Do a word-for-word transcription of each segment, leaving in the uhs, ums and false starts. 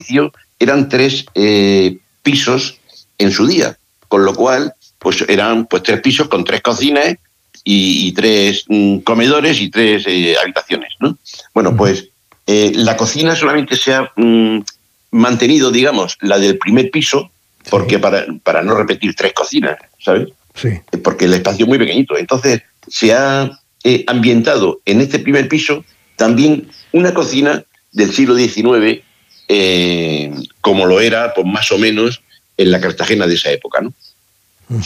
edificio eran tres eh, pisos en su día, con lo cual pues eran pues tres pisos con tres cocinas y, y tres mm, comedores y tres eh, habitaciones, ¿no? Bueno, pues eh, la cocina solamente se ha mm, mantenido, digamos, la del primer piso, porque sí. para, para no repetir tres cocinas, ¿sabes? Sí. Porque el espacio es muy pequeñito. Entonces se ha eh, ambientado en este primer piso también una cocina del siglo diecinueve, eh, como lo era, pues más o menos, en la Cartagena de esa época, ¿no? Uh-huh.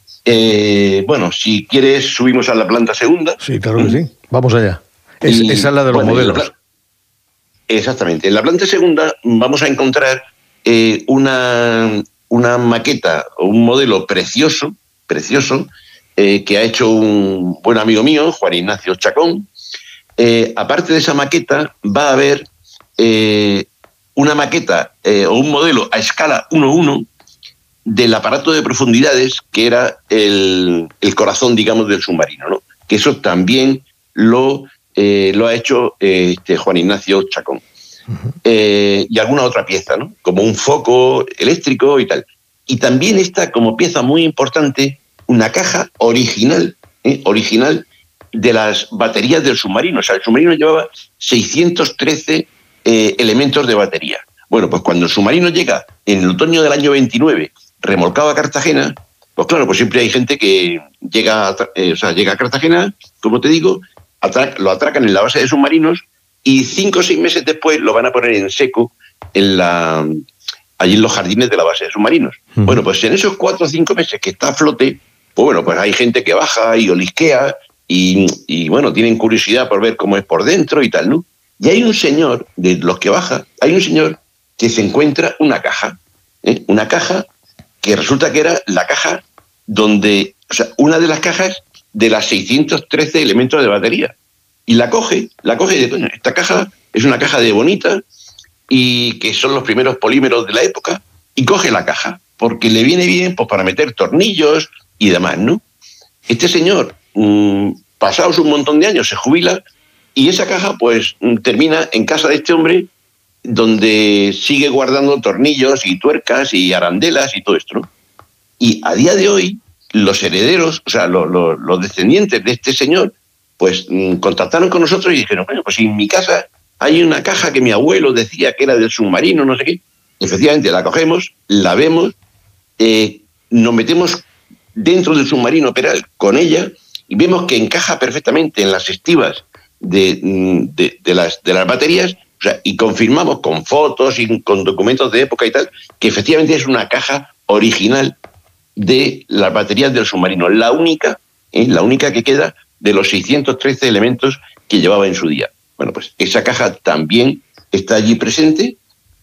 Eh, bueno, si quieres, subimos a la planta segunda. Sí, claro que sí. Vamos allá. Es, Y, esa es la de los bueno, modelos. La, exactamente. En la planta segunda vamos a encontrar eh, una, una maqueta o un modelo precioso, precioso, eh, que ha hecho un buen amigo mío, Juan Ignacio Chacón. Eh, aparte de esa maqueta, va a haber eh, una maqueta eh, o un modelo a escala uno uno del aparato de profundidades, que era el, el corazón, digamos, del submarino, ¿no? Que eso también lo, eh, lo ha hecho eh, este Juan Ignacio Chacón. Uh-huh. Eh, y alguna otra pieza, ¿no? Como un foco eléctrico y tal. Y también está como pieza muy importante una caja original, ¿eh? original de las baterías del submarino. O sea, el submarino llevaba seiscientos trece eh, elementos de batería. Bueno, pues cuando el submarino llega en el otoño del año veintinueve, remolcado a Cartagena, pues claro, pues siempre hay gente que llega a, eh, o sea, llega a Cartagena, como te digo, atrac- lo atracan en la base de submarinos y cinco o seis meses después lo van a poner en seco en la, allí en los jardines de la base de submarinos. Uh-huh. Bueno, pues en esos cuatro o cinco meses que está a flote, pues bueno, pues hay gente que baja y olisquea y, y bueno, tienen curiosidad por ver cómo es por dentro y tal, ¿no? Y hay un señor, de los que baja, hay un señor que se encuentra una caja, ¿eh? una caja que resulta que era la caja donde, o sea, una de las cajas de las seiscientos trece elementos de batería. Y la coge, la coge y dice, coño, esta caja es una caja de bonita y que son los primeros polímeros de la época, y coge la caja, porque le viene bien pues para meter tornillos y demás, ¿no? Este señor, mmm, pasados un montón de años, se jubila y esa caja pues termina en casa de este hombre, donde sigue guardando tornillos y tuercas y arandelas y todo esto, ¿no? Y a día de hoy, los herederos, o sea, los, los, los descendientes de este señor, pues mmm, contactaron con nosotros y dijeron, bueno, pues en mi casa hay una caja que mi abuelo decía que era del submarino, no sé qué. Efectivamente, la cogemos, la vemos, eh, nos metemos dentro del submarino Peral con ella y vemos que encaja perfectamente en las estivas de, de, de, las, de las baterías. O sea, y confirmamos con fotos y con documentos de época y tal, que efectivamente es una caja original de las baterías del submarino, la única, ¿eh? la única que queda de los seiscientos trece elementos que llevaba en su día. Bueno, pues esa caja también está allí presente,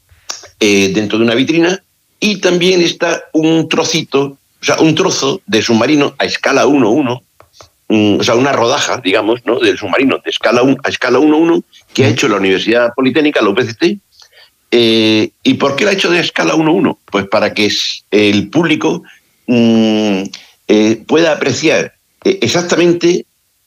eh, dentro de una vitrina, y también está un trocito, o sea, un trozo de submarino a escala uno uno, o sea, una rodaja, digamos, ¿no?, del submarino de escala uno, a escala uno uno, que ha hecho la Universidad Politécnica, la U P C T. Eh, ¿Y por qué la ha hecho de escala uno uno? Pues para que el público mmm, eh, pueda apreciar exactamente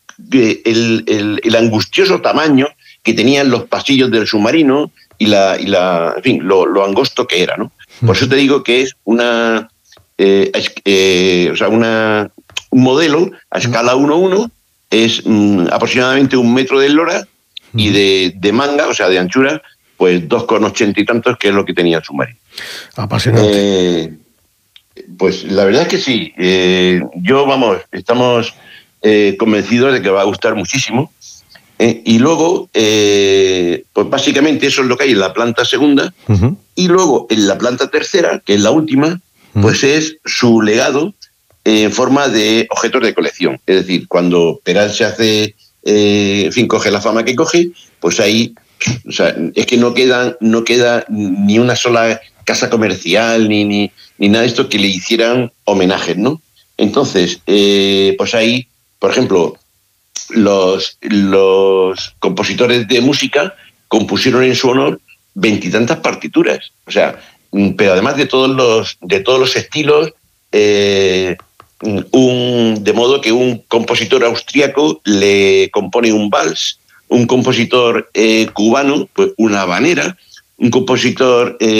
el, el, el angustioso tamaño que tenían los pasillos del submarino y, la, y la, en fin, lo, lo angosto que era, ¿no? Por eso te digo que es una, eh, eh, o sea, una... un modelo a escala uno uno, es mmm, aproximadamente un metro de eslora y de, de manga, o sea, de anchura, pues dos con ochenta y tantos, que es lo que tenía el submarino. Apasionante. Eh, pues la verdad es que sí. Eh, yo, vamos, estamos eh, convencidos de que va a gustar muchísimo. Eh, y luego, eh, pues básicamente eso es lo que hay en la planta segunda. Uh-huh. Y luego en la planta tercera, que es la última, uh-huh. pues es su legado en forma de objetos de colección. Es decir, cuando Peral se hace, eh, en fin, coge la fama que coge, pues ahí, o sea, es que no queda, no queda ni una sola casa comercial ni, ni, ni nada de esto que le hicieran homenajes, ¿no? Entonces, eh, pues ahí, por ejemplo, los, los compositores de música compusieron en su honor veintitantas partituras. O sea, pero además de todos los, de todos los estilos, eh, Un, de modo que un compositor austriaco le compone un vals, un compositor eh, cubano, pues una habanera, un compositor